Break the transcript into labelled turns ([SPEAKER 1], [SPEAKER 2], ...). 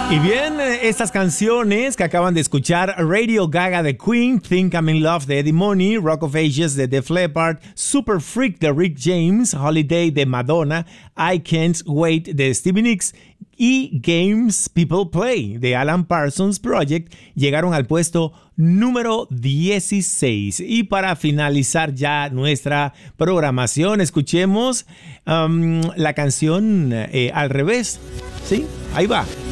[SPEAKER 1] Y bien, estas canciones que acaban de escuchar, Radio Gaga de Queen, Think I'm in Love de Eddie Money, Rock of Ages de Def Leppard, Super Freak de Rick James, Holiday de Madonna, I Can't Wait de Stevie Nicks y Games People Play de Alan Parsons Project llegaron al puesto número 16. Y para finalizar ya nuestra programación, escuchemos la canción al revés. ¿Sí? Ahí va.